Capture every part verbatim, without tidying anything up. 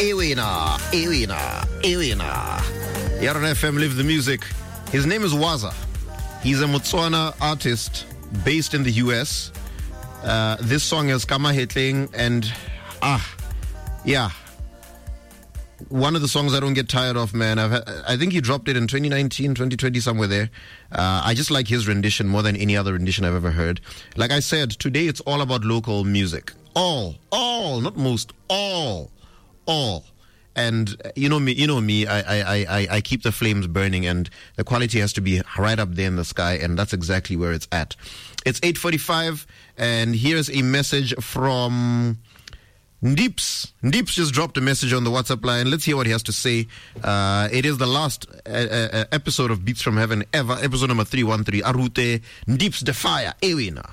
Ewina, Ewina, Ewina. Here on F M, Live the Music. His name is Waza. He's a Botswana artist based in the U S. Uh, this song is Kama Hetling, and ah, yeah, one of the songs I don't get tired of, man. I've had, I think he dropped it in twenty nineteen, twenty twenty, somewhere there. Uh, I just like his rendition more than any other rendition I've ever heard. Like I said, today it's all about local music. All, all, not most, all, all. And you know me, you know me. I, I, I, I keep the flames burning, and the quality has to be right up there in the sky, and that's exactly where it's at. It's eight forty-five, and here's a message from Ndips. Ndips just dropped a message on the WhatsApp line. Let's hear what he has to say. Uh, it is the last uh, uh, episode of Beats from Heaven ever, episode number three one three. Arute Ndips the Fire, Ewina.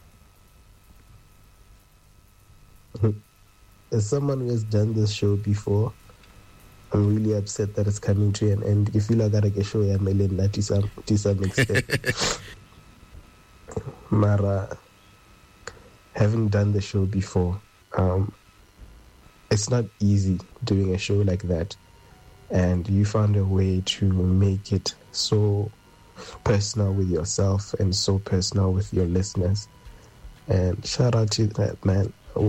As someone who has done this show before, I'm really upset that it's coming to an end. If you like a show, I'm a to some to some extent. Mara, having done the show before, um, it's not easy doing a show like that, and you found a way to make it so personal with yourself and so personal with your listeners. And shout out to that man. I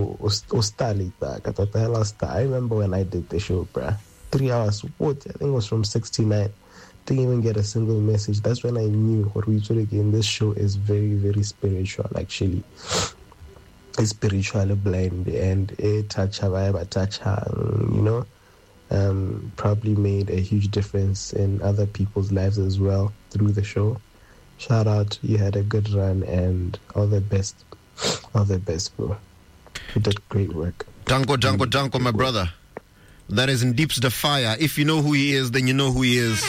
remember when I did the show, bruh. Three hours. What? I think it was from sixty-nine. Didn't even get a single message. That's when I knew what we told again. This show is very, very spiritual, actually. It's spiritually blind, and it touch vibe, touch you know, um, probably made a huge difference in other people's lives as well through the show. Shout out, you had a good run, and all the best, all the best, bro. You did great work. Danko, Danko, Danko, my brother. That is Ndips the Fire. If you know who he is, then you know who he is.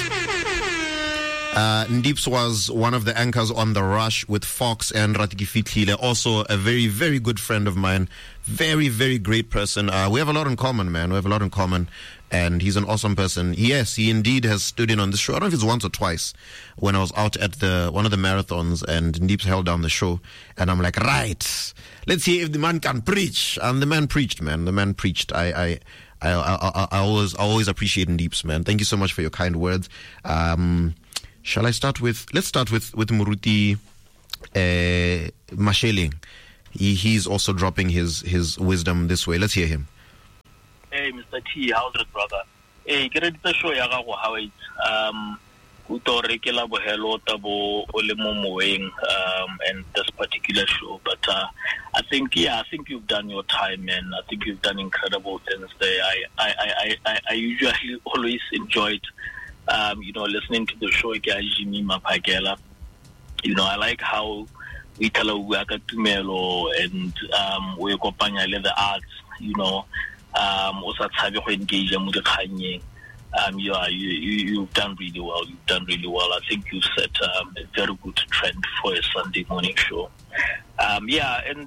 Uh, Ndips was one of the anchors on The Rush with Fox and Ratiki Fitlile. Also a very, very good friend of mine. Very, very great person. Uh, we have a lot in common, man. We have a lot in common. And he's an awesome person. Yes, he indeed has stood in on this show. I don't know if it's once or twice when I was out at the one of the marathons and Ndips held down the show. And I'm like, right, let's see if the man can preach. And the man preached, man. The man preached. I... I I, I, I always I always appreciate Ndips, man. Thank you so much for your kind words. Um, shall I start with? Let's start with with Muruti uh, Masheling. He he's also dropping his his wisdom this way. Let's hear him. Hey, Mister T, how's it, brother? Hey, get ready to show you how it. Um, Utorekela bohelo tabo olemomoeng um and this particular show, but uh, I think yeah, I think you've done your time, man. I think you've done incredible things there. I I I I, I usually always enjoyed um you know listening to the show. Jimmy Mapagela, you know I like how we tell tumelo and um we kopanya le the arts, you know um o sa tshabe go engage mo dikganyeng. Um, yeah, you, you, you've done really well. You've done really well. I think you've set um, a very good trend for a Sunday morning show. Um, yeah, and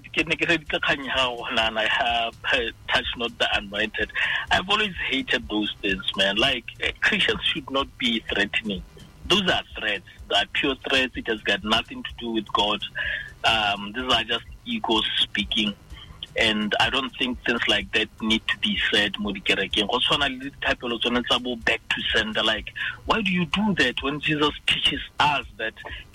I have touched not the anointed. I've always hated those things, man. Like, uh, Christians should not be threatening. Those are threats. They are pure threats. It has got nothing to do with God. Um, these are just egos speaking. And I don't think things like that need to be said. Back to sender, like, why do you do that when Jesus teaches us that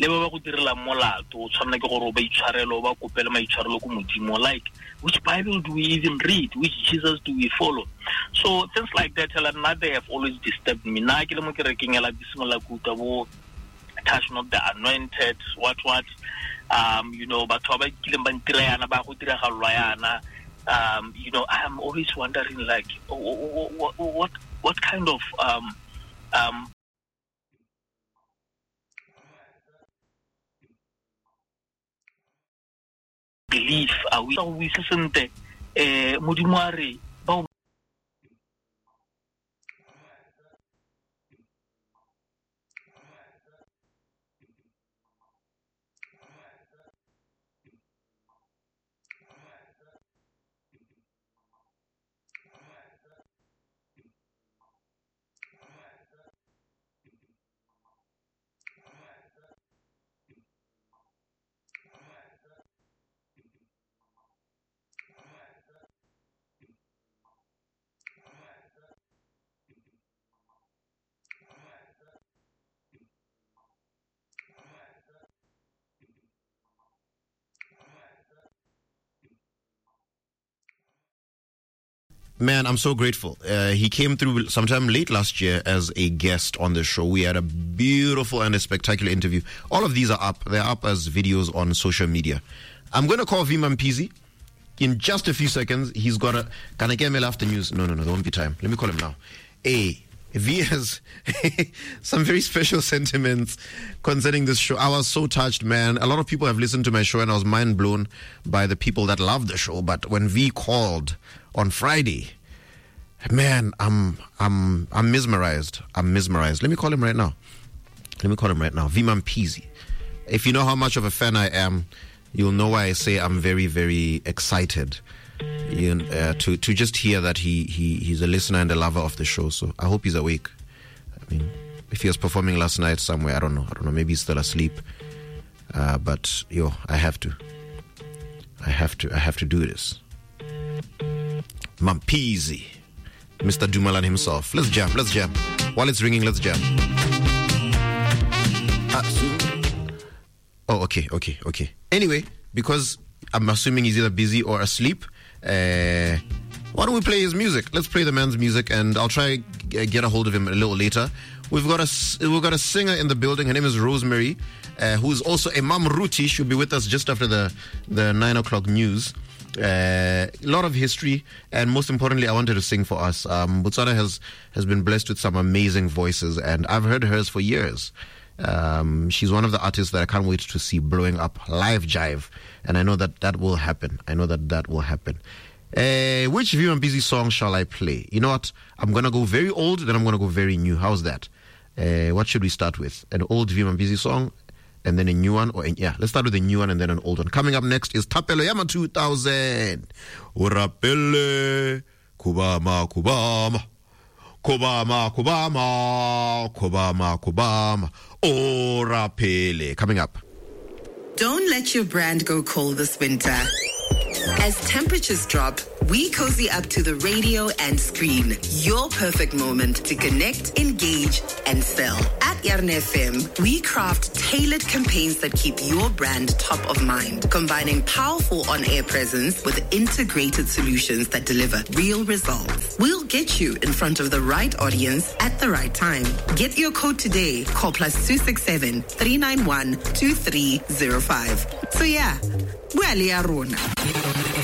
like, which Bible do we even read? Which Jesus do we follow? So things like that they have always disturbed me. Touch not the anointed, what what um, you know, but um, you know, I am always wondering, like, what what what kind of um um belief are we? We isn't the Man, I'm so grateful. Uh, he came through sometime late last year as a guest on the show. We had a beautiful and a spectacular interview. All of these are up. They're up as videos on social media. I'm going to call V Mampizi in just a few seconds. He's got a... Can I get mail after news? No, no, no. There won't be time. Let me call him now. Hey, V has some very special sentiments concerning this show. I was so touched, man. A lot of people have listened to my show and I was mind blown by the people that love the show. But when V called on Friday, man, I'm I'm I'm mesmerized. I'm mesmerized. Let me call him right now. Let me call him right now. V Mampizi. If you know how much of a fan I am, you'll know why I say I'm very, very excited. You know, uh, to to just hear that he, he he's a listener and a lover of the show. So I hope he's awake. I mean, if he was performing last night somewhere, I don't know. I don't know. Maybe he's still asleep. Uh, but yo, I have to. I have to. I have to do this. Mampizi, Mister Dumoulin himself. Let's jam. Let's jam. While it's ringing, let's jam. Uh, oh, okay, okay, okay. Anyway, because I'm assuming he's either busy or asleep. Uh, why don't we play his music? Let's play the man's music, and I'll try g- get a hold of him a little later. We've got a we've got a singer in the building. Her name is Rosemary, uh, who's also a Mamruti. She'll be with us just after the the nine o'clock news. Uh, a lot of history, and most importantly, I wanted to sing for us. Um, Botswana has has been blessed with some amazing voices, and I've heard hers for years. Um, she's one of the artists that I can't wait to see blowing up live jive, and I know that that will happen. I know that that will happen. Uh, which V Mampizi song shall I play? You know what? I'm gonna go very old, then I'm gonna go very new. How's that? Uh, what should we start with? An old V Mampizi song, and then a new one? Or yeah, let's start with a new one and then an old one. Coming up next is Thapelo Yama two thousand. Urapele Kubama Kubama. Kubama, Kubama, Kubama, Kubama, Orapele. Coming up. Don't let your brand go cold this winter. As temperatures drop, we cozy up to the radio and screen. Your perfect moment to connect, engage, and sell. At Yarn F M, we craft tailored campaigns that keep your brand top of mind, combining powerful on-air presence with integrated solutions that deliver real results. We'll get you in front of the right audience at the right time. Get your code today. Call plus two six seven, three nine one, two three zero five. So yeah, well, Yarona.